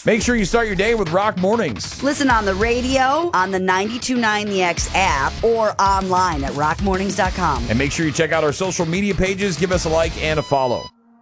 Make sure you start your day with Rock Mornings. Listen on the radio, on the 92.9 The X app, or online at rockmornings.com. And make sure you check out our social media pages. Give us a like and a follow.